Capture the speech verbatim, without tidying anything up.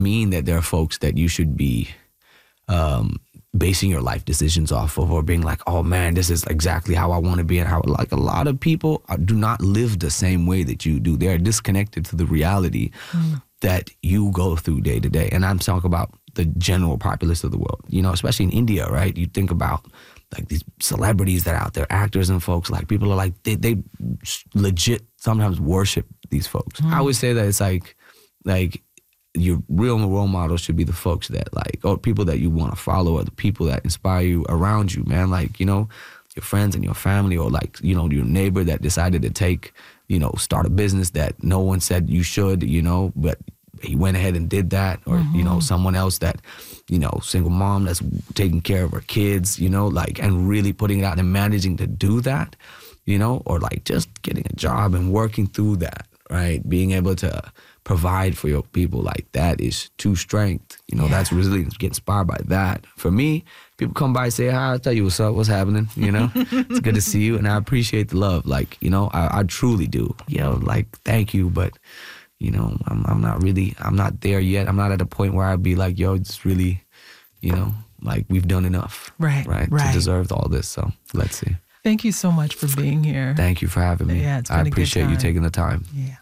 mean that there are folks that you should be um, basing your life decisions off of, or being like, oh man, this is exactly how I want to be. And how, like, a lot of people are, do not live the same way that you do. They're disconnected to the reality mm. that you go through day to day. And I'm talking about the general populace of the world, you know, especially in India, right? You think about like these celebrities that are out there, actors and folks, like people are like, they, they legit sometimes worship these folks. Mm. I always say that it's like, like your real role models should be the folks that like, or people that you want to follow, or the people that inspire you around you, man. Like, you know, your friends and your family, or like, you know, your neighbor that decided to take, you know, start a business that no one said you should, you know, but he went ahead and did that. Or, mm-hmm. you know, someone else that, you know, single mom that's taking care of her kids, you know, like, and really putting it out and managing to do that, you know, or like just getting a job and working through that, right? Being able to provide for your people, like that is true strength. You know, yeah. that's resilience. Get inspired by that. For me, people come by and say hi, I'll tell you what's up, what's happening, you know? It's good to see you, and I appreciate the love. Like, you know, I, I truly do. You know, like, thank you, but, you know, I'm, I'm not really, I'm not there yet. I'm not at a point where I'd be like, yo, it's really, you know, like we've done enough. Right, right. right. To deserve all this, so let's see. Thank you so much for being here. Thank you for having me. Yeah, it's been I a good appreciate time. you taking the time. Yeah.